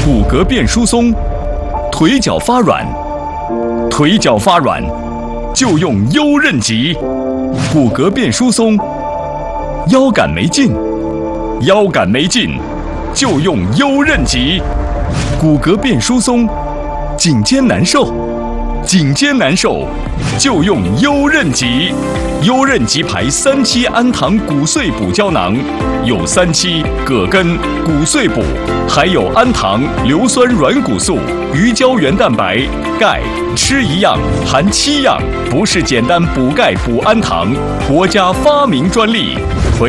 骨骼变疏松，腿脚发软，腿脚发软就用优韧脊。骨骼变疏松，腰杆没劲，腰杆没劲就用优韧脊。骨骼变疏松，颈肩难受，颈肩难受就用优韧脊。优韧脊牌3期氨糖骨碎补胶囊，有3期葛根、骨碎补，还有氨糖、硫酸软骨素、鱼胶原蛋白、钙，吃一样含7样，不是简单补钙补氨糖，国家发明专利。